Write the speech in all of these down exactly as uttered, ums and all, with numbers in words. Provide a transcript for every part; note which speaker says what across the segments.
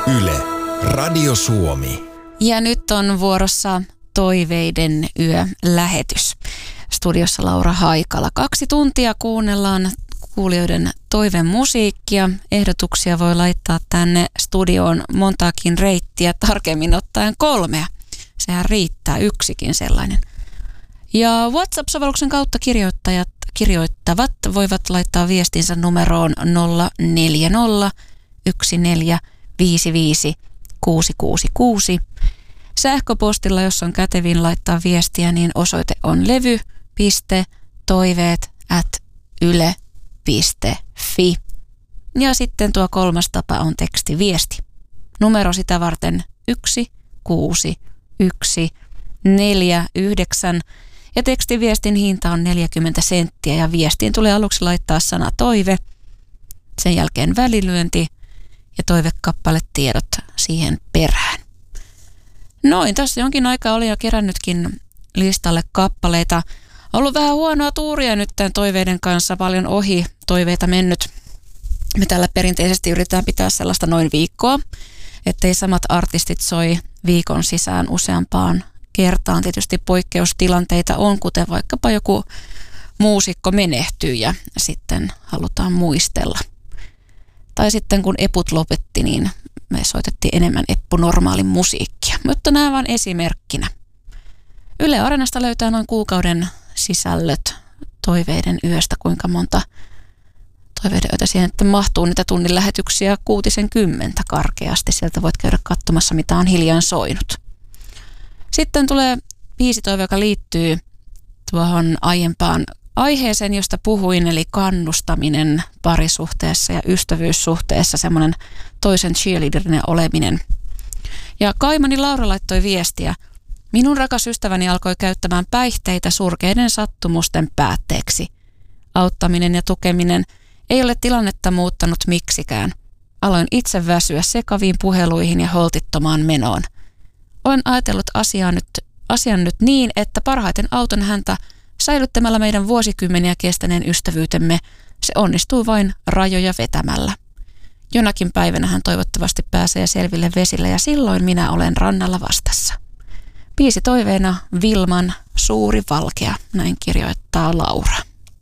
Speaker 1: Yle, Radio Suomi.
Speaker 2: Ja nyt on vuorossa Toiveiden yö-lähetys. Studiossa Laura Haikala. Kaksi tuntia kuunnellaan kuulijoiden toivemusiikkia. Ehdotuksia voi laittaa tänne studioon montaakin reittiä, tarkemmin ottaen kolmea. Sehän riittää, yksikin sellainen. Ja WhatsApp-sovelluksen kautta kirjoittajat kirjoittavat voivat laittaa viestinsä numeroon nolla neljä nolla yksi neljä viisi viisi kuusi kuusi kuusi. Sähköpostilla, jos on kätevin laittaa viestiä, niin osoite on levy piste toiveet at yle piste fi. Ja sitten tuo kolmas tapa on tekstiviesti. Numero sitä varten yksi kuusi yksi neljä yhdeksän. Ja tekstiviestin hinta on neljäkymmentä senttiä ja viestiin tulee aluksi laittaa sana toive, sen jälkeen välilyönti ja toivekappaletiedot siihen perään. Noin, tässä jonkin aikaa oli jo kerännytkin listalle kappaleita. Ollut vähän huonoa tuuria nyt tämän toiveiden kanssa, paljon ohi toiveita mennyt. Me täällä perinteisesti yritetään pitää sellaista noin viikkoa, ettei samat artistit soi viikon sisään useampaan kertaan. Tietysti poikkeustilanteita on, kuten vaikkapa joku muusikko menehtyy ja sitten halutaan muistella. Tai sitten kun Eput lopetti, niin me soitettiin enemmän Eppu normaalin musiikkia. Mutta nämä vain esimerkkinä. Yle Areenasta löytää noin kuukauden sisällöt Toiveiden yöstä, kuinka monta Toiveiden yötä siihen, että mahtuu niitä tunnin lähetyksiä kuutisen kymmentä karkeasti. Sieltä voit käydä katsomassa, mitä on hiljaan soinut. Sitten tulee biisitoive, joka liittyy tuohon aiempaan aiheeseen, josta puhuin, eli kannustaminen parisuhteessa ja ystävyyssuhteessa, semmoinen toisen cheerleaderinen oleminen. Ja Kaimani Laura laittoi viestiä. Minun rakas ystäväni alkoi käyttämään päihteitä surkeiden sattumusten päätteeksi. Auttaminen ja tukeminen ei ole tilannetta muuttanut miksikään. Aloin itse väsyä sekaviin puheluihin ja holtittomaan menoon. Olen ajatellut asiaa nyt, asian nyt niin, että parhaiten auton häntä säilyttämällä meidän vuosikymmeniä kestäneen ystävyytemme. Se onnistuu vain rajoja vetämällä. Jonakin päivänä hän toivottavasti pääsee selville vesille ja silloin minä olen rannalla vastassa. Biisi toiveena Vilman Suuri valkea, näin kirjoittaa Laura.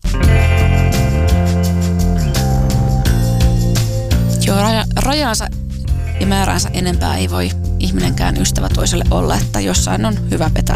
Speaker 2: Joo, raja, rajansa ja määräänsä enempää ei voi ihminenkään ystävä toiselle olla, että jossain on hyvä vetää